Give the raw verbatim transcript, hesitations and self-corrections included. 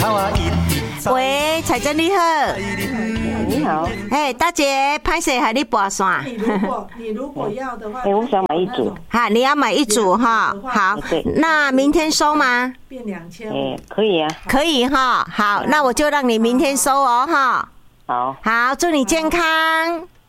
喂，彩珍你好。 你好。 哎，大姐，拍谁还你拨线？ 你如果你如果要的话， 哎，我想买一组。 好，你要买一组哈。好，那明天收吗？ 变两千。 哎，可以啊。 可以哈。好，那我就让你明天收哦哈。 好。 好，祝你健康。